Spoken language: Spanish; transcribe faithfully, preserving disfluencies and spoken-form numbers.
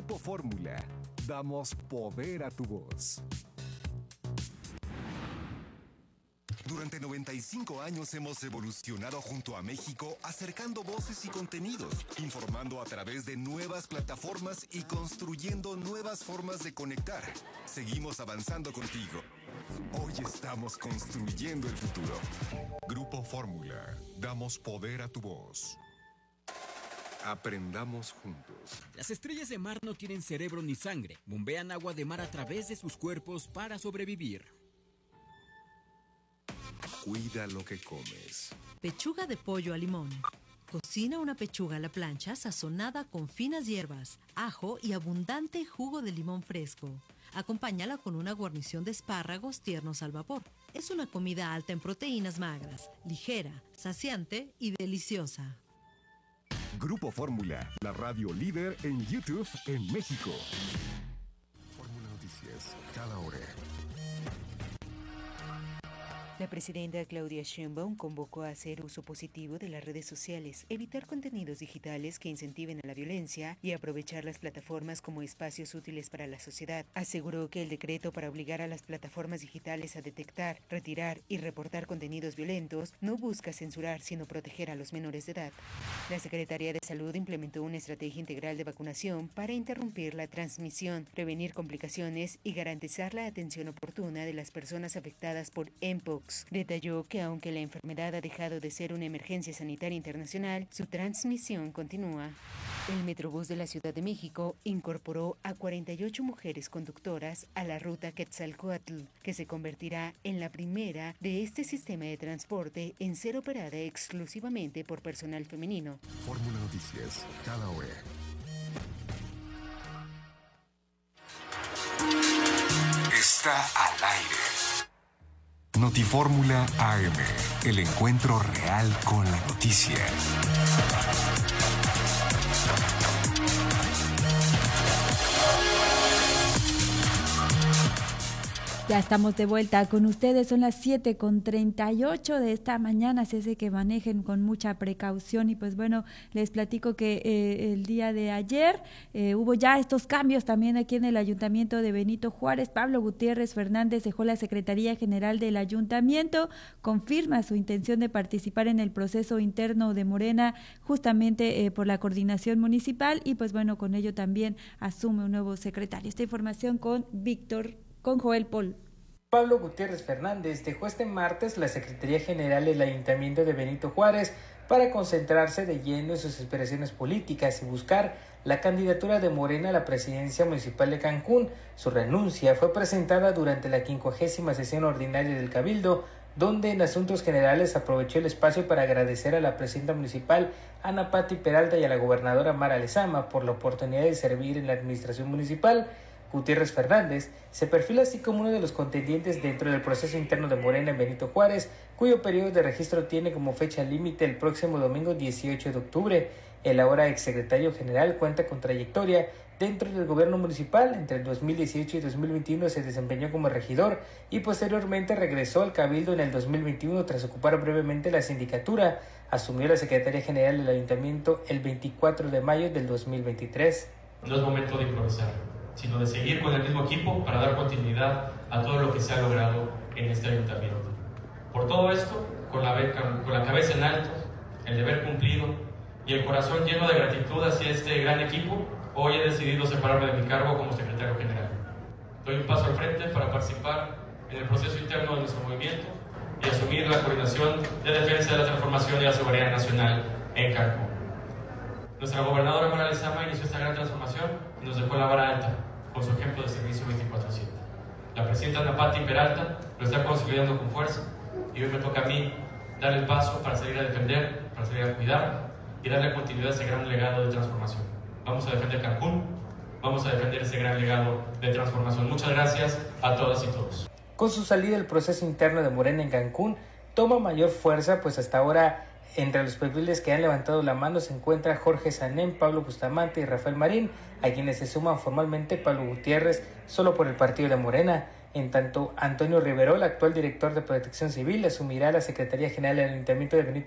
Grupo Fórmula, damos poder a tu voz. Durante noventa y cinco años hemos evolucionado junto a México, acercando voces y contenidos, informando a través de nuevas plataformas y construyendo nuevas formas de conectar. Seguimos avanzando contigo. Hoy estamos construyendo el futuro. Grupo Fórmula, damos poder a tu voz. Aprendamos juntos. Las estrellas de mar no tienen cerebro ni sangre. Bombean agua de mar a través de sus cuerpos para sobrevivir. Cuida lo que comes. Pechuga de pollo a limón. Cocina una pechuga a la plancha sazonada con finas hierbas, ajo y abundante jugo de limón fresco. Acompáñala con una guarnición de espárragos tiernos al vapor. Es una comida alta en proteínas magras, ligera, saciante y deliciosa. Grupo Fórmula, la radio líder en YouTube en México. Fórmula Noticias, cada hora. La presidenta Claudia Sheinbaum convocó a hacer uso positivo de las redes sociales, evitar contenidos digitales que incentiven a la violencia y aprovechar las plataformas como espacios útiles para la sociedad. Aseguró que el decreto para obligar a las plataformas digitales a detectar, retirar y reportar contenidos violentos no busca censurar, sino proteger a los menores de edad. La Secretaría de Salud implementó una estrategia integral de vacunación para interrumpir la transmisión, prevenir complicaciones y garantizar la atención oportuna de las personas afectadas por mpox. Detalló que aunque la enfermedad ha dejado de ser una emergencia sanitaria internacional, su transmisión continúa. El Metrobús de la Ciudad de México incorporó a cuarenta y ocho mujeres conductoras a la ruta Quetzalcóatl, que se convertirá en la primera de este sistema de transporte en ser operada exclusivamente por personal femenino. Fórmula Noticias, cada hora. Está al aire. Notifórmula A M, el encuentro real con la noticia. Ya estamos de vuelta con ustedes, son las siete con treinta y ocho de esta mañana, así es de que manejen con mucha precaución y pues bueno, les platico que eh, el día de ayer eh, hubo ya estos cambios también aquí en el Ayuntamiento de Benito Juárez. Pablo Gutiérrez Fernández dejó la Secretaría General del Ayuntamiento, confirma su intención de participar en el proceso interno de Morena justamente eh, por la coordinación municipal y pues bueno, con ello también asume un nuevo secretario. Esta información con Víctor Con Joel Paul. Pablo Gutiérrez Fernández dejó este martes la Secretaría General del Ayuntamiento de Benito Juárez para concentrarse de lleno en sus aspiraciones políticas y buscar la candidatura de Morena a la presidencia municipal de Cancún. Su renuncia fue presentada durante la quincuagésima sesión ordinaria del Cabildo, donde en Asuntos Generales aprovechó el espacio para agradecer a la presidenta municipal Ana Pati Peralta y a la gobernadora Mara Lezama por la oportunidad de servir en la administración municipal. Gutiérrez Fernández se perfila así como uno de los contendientes dentro del proceso interno de Morena en Benito Juárez, cuyo periodo de registro tiene como fecha límite el próximo domingo dieciocho de octubre. El ahora exsecretario general cuenta con trayectoria dentro del gobierno municipal. Entre el dos mil dieciocho y dos mil veintiuno se desempeñó como regidor y posteriormente regresó al Cabildo en el dos mil veintiuno tras ocupar brevemente la sindicatura. Asumió la Secretaría General del Ayuntamiento el veinticuatro de mayo del dos mil veintitrés. No es momento de improvisar, sino de seguir con el mismo equipo para dar continuidad a todo lo que se ha logrado en este ayuntamiento. Por todo esto, con la, con la cabeza en alto, el deber cumplido y el corazón lleno de gratitud hacia este gran equipo, hoy he decidido separarme de mi cargo como secretario general. Doy un paso al frente para participar en el proceso interno de nuestro movimiento y asumir la coordinación de defensa de la transformación y la soberanía nacional en Cancún. Nuestra gobernadora Mara Lezama inició esta gran transformación y nos dejó la vara alta con su ejemplo de servicio veinticuatro siete. La presidenta Ana Pati Peralta lo está consolidando con fuerza y hoy me toca a mí dar el paso para salir a defender, para salir a cuidar y darle continuidad a ese gran legado de transformación. Vamos a defender Cancún, vamos a defender ese gran legado de transformación. Muchas gracias a todas y todos. Con su salida el proceso interno de Morena en Cancún toma mayor fuerza, pues hasta ahora entre los perfiles que han levantado la mano se encuentra Jorge Sanén, Pablo Bustamante y Rafael Marín, a quienes se suman formalmente Pablo Gutiérrez solo por el partido de Morena. En tanto, Antonio Riverol, actual director de Protección Civil, asumirá la Secretaría General del Ayuntamiento de Benito